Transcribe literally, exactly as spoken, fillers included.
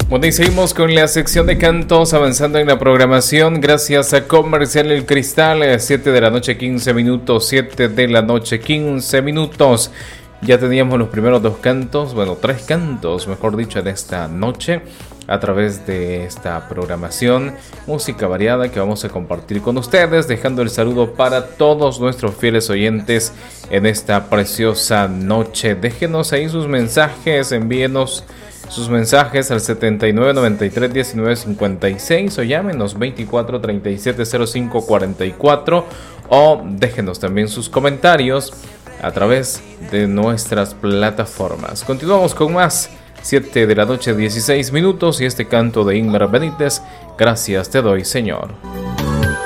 Bueno, y seguimos con la sección de cantos, avanzando en la programación, gracias a Comercial El Cristal, siete de la noche, quince minutos, siete de la noche, quince minutos. Ya teníamos los primeros dos cantos, bueno, tres cantos, mejor dicho, en esta noche, a través de esta programación, música variada que vamos a compartir con ustedes, dejando el saludo para todos nuestros fieles oyentes en esta preciosa noche. Déjenos ahí sus mensajes, envíenos sus mensajes al setenta y nueve noventa y tres diecinueve cincuenta y seis o llámenos veinticuatro treinta y siete cero cinco cuarenta y cuatro o déjenos también sus comentarios a través de nuestras plataformas. Continuamos con más, siete de la noche, dieciséis minutos, y este canto de Ingmar Benítez, Gracias te doy, Señor.